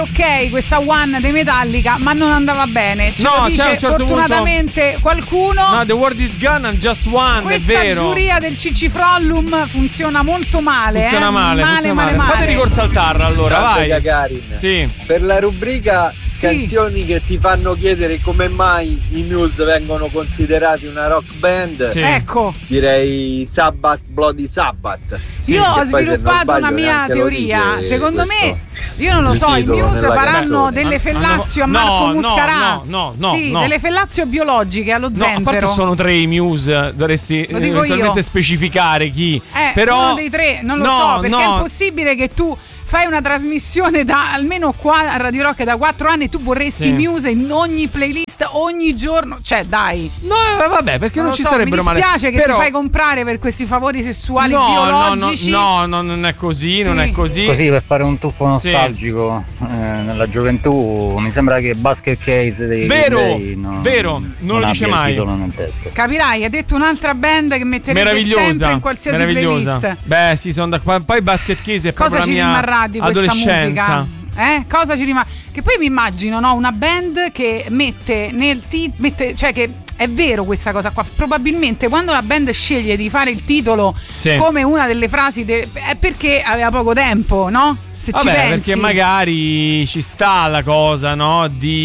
Ok, questa One dei Metallica, ma non andava bene. Ce lo dice c'è un certo fortunatamente qualcuno. No, The World is Gone and Just One, questa è vero. giuria del Cicifrollum funziona molto male. Funziona male. Male. Fate ricorso al TAR allora, vai. Gagarin. Sì. Per la rubrica canzoni che ti fanno chiedere come mai i Muse vengono considerati una rock band, ecco, direi Sabbath, Bloody Sabbath. Io ho sviluppato una mia teoria. Secondo me, io non lo so, i Muse faranno delle fellazio a Marco Muscarà. No. Delle fellazio biologiche allo zenzero. No, a parte sono 3 i Muse, dovresti eventualmente specificare chi. Però uno dei 3, non lo so, perché è impossibile che tu fai una trasmissione da almeno qua a Radio Rock da 4 anni e tu vorresti Muse in ogni playlist ogni giorno, cioè dai. No, vabbè, perché non ci starebbero male. Mi dispiace che ti fai comprare per questi favori sessuali biologici. No, non è così, non è così. Così per fare un tuffo nostalgico nella gioventù, mi sembra che Basket Case dei Vero, non lo dice mai. Nel testo. Capirai, ha detto un'altra band che metterebbe sempre in qualsiasi playlist. Beh, sì, sono poi Basket Case è proprio la mia rimarrà di questa adolescenza. Musica? Cosa ci rimane? Che poi mi immagino, no, una band che mette cioè che è vero questa cosa qua. Probabilmente quando la band sceglie di fare il titolo come una delle frasi è perché aveva poco tempo, no? Se ci pensi. Perché magari ci sta la cosa, no?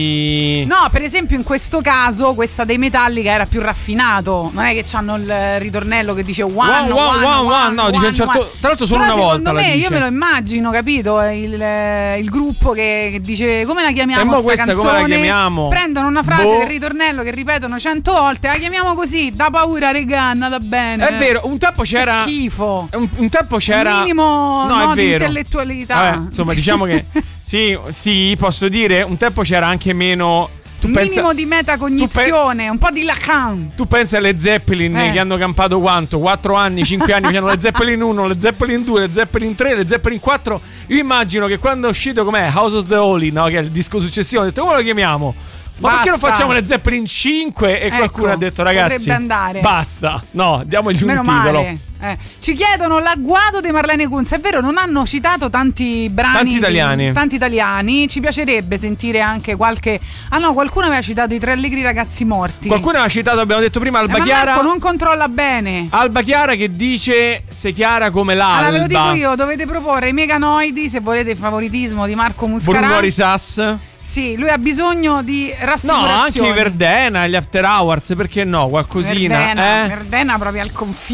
No, per esempio in questo caso questa dei Metallica era più raffinato. Non è che c'hanno il ritornello che dice one, no, dice un certo. Tra l'altro solo una volta la dice. Io me lo immagino, capito? Il gruppo che dice come la chiamiamo sta canzone? Come la chiamiamo? Prendono una frase del ritornello che ripetono 100 volte, la chiamiamo così, da paura, regà, andata bene. È vero, un tempo c'era schifo. Un tempo c'era un minimo è di vero. Intellettualità. Insomma, diciamo che sì, posso dire, un tempo c'era anche meno minimo di metacognizione, un po' di Lacan. Tu pensi alle Zeppelin che hanno campato quanto? 4 anni, 5 anni, che hanno le Zeppelin 1, le Zeppelin 2, le Zeppelin 3, le Zeppelin 4. Io immagino che quando è uscito com'è House of the Holy, no? Che è il disco successivo, ho detto come lo chiamiamo? Ma perché non facciamo le Zeppelin 5? E qualcuno ha detto ragazzi andare. Basta, no, diamogli un titolo. Ci chiedono l'agguato di Marlene Kunz. È vero, non hanno citato tanti brani, tanti italiani. Ci piacerebbe sentire anche qualche. Qualcuno aveva citato i 3 allegri ragazzi morti. Qualcuno aveva citato, abbiamo detto prima, Alba ma Chiara. Marco non controlla bene. Alba Chiara che dice sei chiara come l'alba. Allora ve lo dico io, dovete proporre i Meganoidi se volete il favoritismo di Marco Muscarà. Bruno Risas. Sì, lui ha bisogno di rassicurazioni. No, anche i Verdena, gli After Hours, perché no? Qualcosina. Verdena proprio al confine.